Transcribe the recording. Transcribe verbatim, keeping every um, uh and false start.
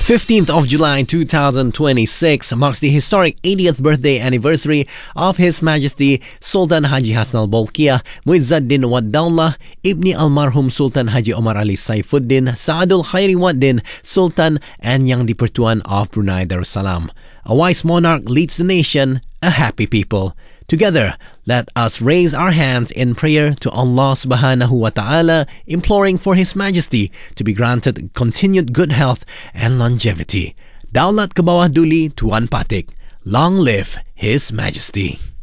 fifteenth of July two thousand twenty-six marks the historic eightieth birthday anniversary of His Majesty Sultan Haji Hassan al-Bolkiah Muizzuddin Wad Dawlah Ibni Almarhum Sultan Haji Omar Ali Saifuddin Saadul Khairi Waddin Sultan and Yang di-Pertuan of Brunei Darussalam. A wise monarch leads the nation, a happy people. Together, let us raise our hands in prayer to Allah subhanahu wa ta'ala, imploring for His Majesty to be granted continued good health and longevity. Daulat ke bawah duli Tuan Patik. Long live His Majesty.